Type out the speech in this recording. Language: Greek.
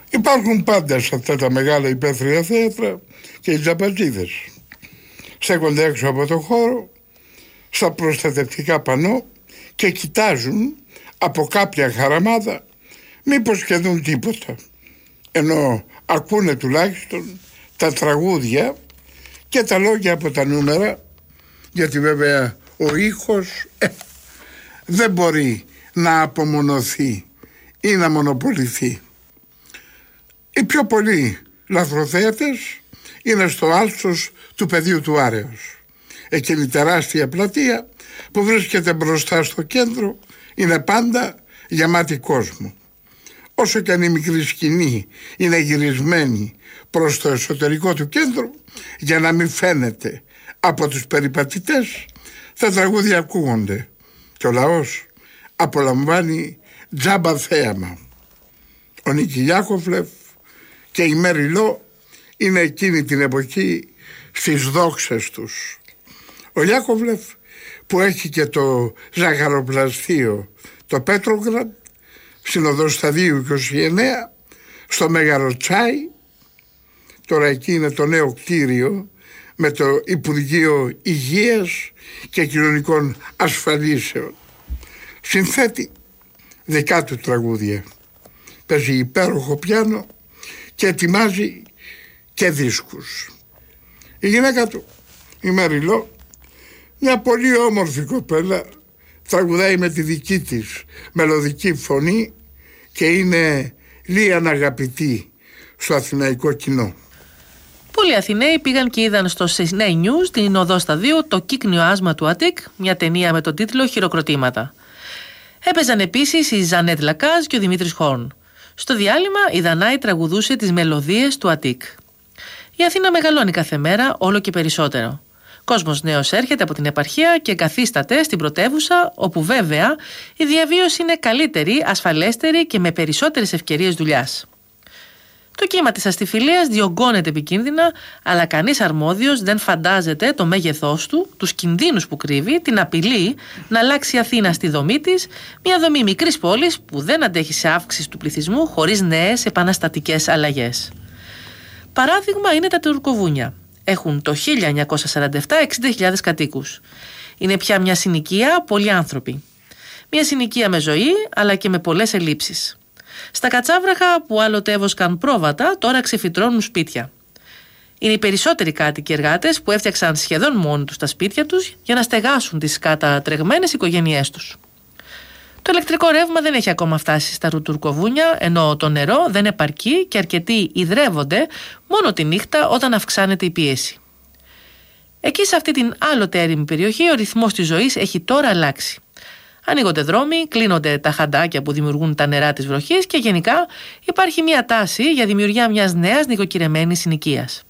Υπάρχουν πάντα σε αυτά τα μεγάλα υπαίθρια θέατρα και οι τζαμπατζίδες. Στέκονται έξω από το χώρο, στα προστατευτικά πανό και κοιτάζουν από κάποια χαραμάδα μήπως και δουν τίποτα. Ενώ ακούνε τουλάχιστον τα τραγούδια και τα λόγια από τα νούμερα, γιατί βέβαια ο ήχος δεν μπορεί να απομονωθεί ή να μονοποληθεί. Οι πιο πολλοί λαθροθέατες είναι στο άλσος του πεδίου του Άρεως. Εκείνη η τεράστια πλατεία που βρίσκεται μπροστά στο κέντρο είναι πάντα γεμάτη κόσμο. Όσο και αν η μικρή σκηνή είναι γυρισμένη προς το εσωτερικό του κέντρου, για να μην φαίνεται από τους περιπατητές, τα τραγούδια ακούγονται και ο λαός απολαμβάνει τζάμπα θέαμα. Ο Νίκη Ιάκωβλεφ και η Μέρι Λό είναι εκείνη την εποχή στις δόξες τους. Ο Ιάκωβλεφ που έχει και το ζαχαροπλαστείο το Πέτρογραντ στην Οδοσταδίου 29 στο Μέγαρο Τσάι, τώρα εκεί είναι το νέο κτίριο με το Υπουργείο Υγείας και Κοινωνικών Ασφαλίσεων. Συνθέτει δικά του τραγούδια, παίζει υπέροχο πιάνο και ετοιμάζει και δίσκους. Η γυναίκα του, η Μέρι Λό, μια πολύ όμορφη κοπέλα, τραγουδάει με τη δική της μελωδική φωνή και είναι λίαν αγαπητή στο αθηναϊκό κοινό. Πολλοί Αθηναίοι πήγαν και είδαν στο Sydney News την οδό σταδίου το κύκνιο άσμα του Αττικ, μια ταινία με τον τίτλο «Χειροκροτήματα». Έπαιζαν επίσης η Ζανέτ Λακάζ και ο Δημήτρης Χόρν. Στο διάλειμμα η Δανάη τραγουδούσε τις μελωδίες του Αττικ. Η Αθήνα μεγαλώνει κάθε μέρα όλο και περισσότερο. Κόσμος νέος έρχεται από την επαρχία και εγκαθίσταται στην πρωτεύουσα, όπου βέβαια η διαβίωση είναι καλύτερη, ασφαλέστερη και με περισσότερες ευκαιρίες δουλειάς. Το κύμα της αστιφιλίας διωγγώνεται επικίνδυνα, αλλά κανείς αρμόδιος δεν φαντάζεται το μέγεθός του, τους κινδύνους που κρύβει, την απειλή να αλλάξει η Αθήνα στη δομή της, μια δομή μικρής πόλης που δεν αντέχει σε αύξηση του πληθυσμού χωρίς νέες επαναστατικές αλλαγές. Παράδειγμα είναι τα Τουρκοβούνια. Έχουν το 1947 60.000 κατοίκους. Είναι πια μια συνοικία πολλοί άνθρωποι. Μια συνοικία με ζωή, αλλά και με πολλές ελλείψεις. Στα Κατσάβραχα που άλλοτε έβοσκαν πρόβατα, τώρα ξεφυτρώνουν σπίτια. Είναι οι περισσότεροι κάτοικοι εργάτες που έφτιαξαν σχεδόν μόνοι τους τα σπίτια τους για να στεγάσουν τις κατατρεγμένες οικογένειές τους. Το ηλεκτρικό ρεύμα δεν έχει ακόμα φτάσει στα Τουρκοβούνια, ενώ το νερό δεν επαρκεί και αρκετοί ιδρεύονται μόνο τη νύχτα όταν αυξάνεται η πίεση. Εκεί σε αυτή την άλλοτε έρημη περιοχή ο ρυθμός της ζωής έχει τώρα αλλάξει. Ανοίγονται δρόμοι, κλείνονται τα χαντάκια που δημιουργούν τα νερά της βροχής και γενικά υπάρχει μια τάση για δημιουργία μιας νέας νοικοκυρεμένης συνοικίας.